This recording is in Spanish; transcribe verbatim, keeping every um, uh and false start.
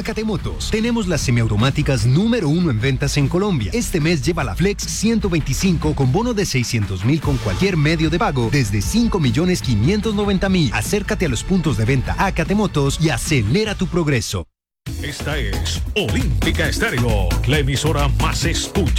Acate Motos. Tenemos las semiautomáticas número uno en ventas en Colombia. Este mes lleva la Flex ciento veinticinco con bono de seiscientos mil con cualquier medio de pago desde cinco millones quinientos noventa mil. Acércate a los puntos de venta Acate Motos y acelera tu progreso. Esta es Olímpica Estéreo, la emisora más escuchada